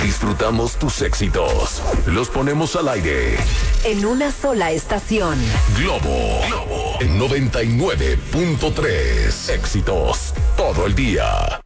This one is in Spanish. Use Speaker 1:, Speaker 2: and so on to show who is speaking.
Speaker 1: Disfrutamos tus éxitos. Los ponemos al aire.
Speaker 2: En una sola estación.
Speaker 1: Globo 99.3. Éxitos todo el día.